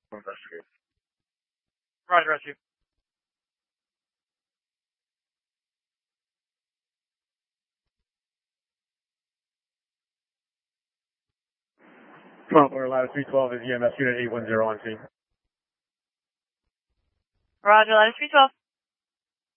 Investigate. Roger, rescue. Or Lattice 312 is EMS unit 810 on scene. Roger, Lattice 312.